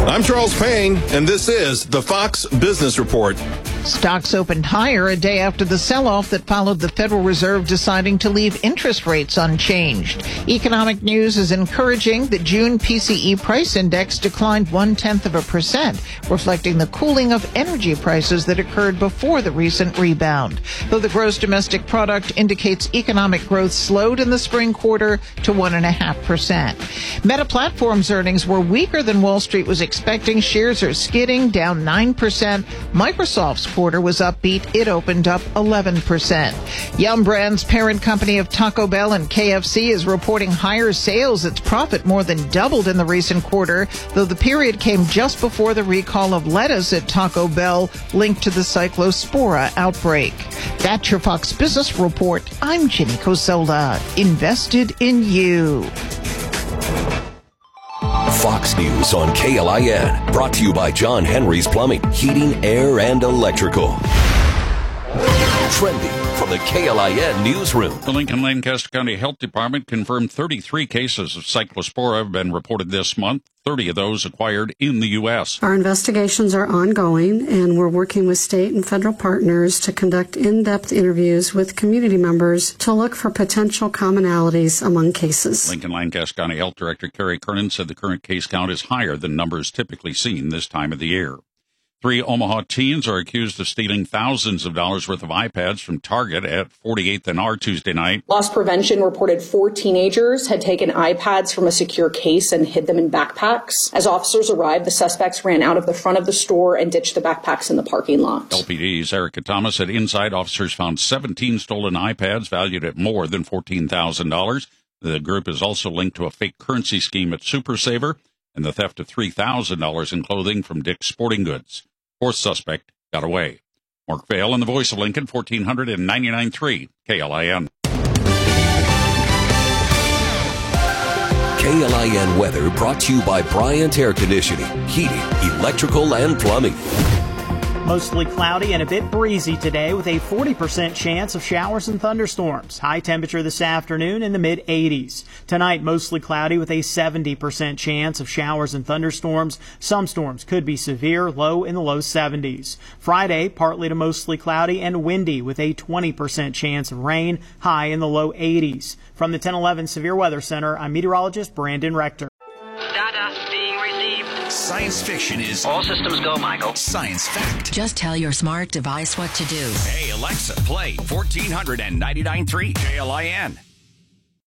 I'm Charles Payne, and this is the Fox Business Report. Stocks opened higher a day after the sell-off that followed the Federal Reserve deciding to leave interest rates unchanged. Economic news is encouraging. The June PCE price index declined 0.1%, reflecting the cooling of energy prices that occurred before the recent rebound. Though the gross domestic product indicates economic growth slowed in the spring quarter to 1.5%. Meta Platforms earnings were weaker than Wall Street was expecting. Shares are skidding, down 9%. Microsoft's quarter was upbeat. It opened up 11%. Yum Brands, parent company of Taco Bell and KFC, is reporting higher sales. Its profit more than doubled in the recent quarter, though the period came just before the recall of lettuce at Taco Bell linked to the Cyclospora outbreak. That's your Fox Business Report. I'm Ginny Coselda. Invested in you. Fox News on KLIN. Brought to you by John Henry's Plumbing, Heating, Air, and Electrical. Trending from the KLIN newsroom. The Lincoln-Lancaster County Health Department confirmed 33 cases of Cyclospora have been reported this month, 30 of those acquired in the U.S. Our investigations are ongoing, and we're working with state and federal partners to conduct in-depth interviews with community members to look for potential commonalities among cases. Lincoln-Lancaster County Health Director Carrie Kernan said the current case count is higher than numbers typically seen this time of the year. 3 Omaha teens are accused of stealing thousands of dollars worth of iPads from Target at 48th and R Tuesday night. Loss Prevention reported 4 teenagers had taken iPads from a secure case and hid them in backpacks. As officers arrived, the suspects ran out of the front of the store and ditched the backpacks in the parking lot. LPD's Erica Thomas said inside officers found 17 stolen iPads valued at more than $14,000. The group is also linked to a fake currency scheme at Super Saver and the theft of $3,000 in clothing from Dick's Sporting Goods. 4th suspect got away. Mark Vail in the Voice of Lincoln, 1499.3 KLIN. KLIN weather brought to you by Bryant Air Conditioning, Heating, Electrical, and Plumbing. Mostly cloudy and a bit breezy today with a 40% chance of showers and thunderstorms. High temperature this afternoon in the mid-80s. Tonight, mostly cloudy with a 70% chance of showers and thunderstorms. Some storms could be severe, low in the low 70s. Friday, partly to mostly cloudy and windy with a 20% chance of rain, high in the low 80s. From the 1011 Severe Weather Center, I'm meteorologist Brandon Rector. Data being received. Science fiction is all systems go, Michael. Science fact. Just tell your smart device what to do. Hey, Alexa, play 1499.3 KLIN.